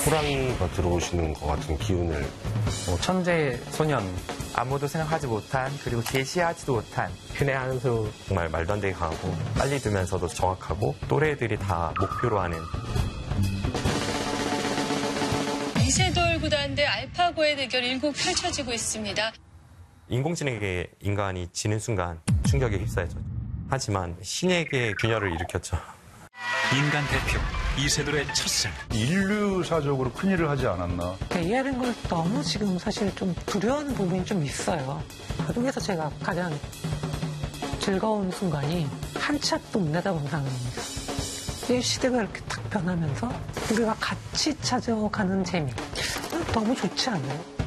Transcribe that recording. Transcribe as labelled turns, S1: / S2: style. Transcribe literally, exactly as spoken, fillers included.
S1: 호랑이가 들어오시는 것 같은 기운을.
S2: 뭐 천재 소년, 아무도 생각하지 못한 그리고 제시하지도 못한
S3: 신의 한 수.
S4: 정말 말도 안 되게 강하고 빨리 두면서도 정확하고 또래들이 다 목표로 하는.
S5: 이세돌 구단 대 알파고의 대결 일국 펼쳐지고 있습니다.
S4: 인공지능에게 인간이 지는 순간 충격에 휩싸였죠. 하지만 신에게 균열을 일으켰죠.
S6: 인간 대표 이세돌의 첫승.
S7: 인류사적으로 큰일을 하지 않았나.
S8: 에이아이라는 걸 너무 지금 사실 좀 두려워하는 부분이 좀 있어요. 그중에서 제가 가장 즐거운 순간이 한 치 앞도 못 내다본 상황입니다. 이 시대가 이렇게 탁 변하면서 우리가 같이 찾아가는 재미. 너무 좋지 않아요?